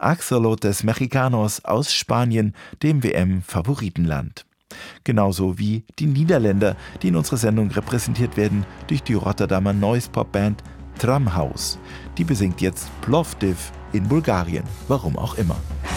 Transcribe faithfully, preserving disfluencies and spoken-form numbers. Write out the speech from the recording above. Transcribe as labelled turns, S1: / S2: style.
S1: Axolotes Mexicanos aus Spanien, dem W M-Favoritenland. Genauso wie die Niederländer, die in unserer Sendung repräsentiert werden durch die Rotterdamer Noise-Pop-Band Tramhaus. Die besingt jetzt Plovdiv in Bulgarien, warum auch immer.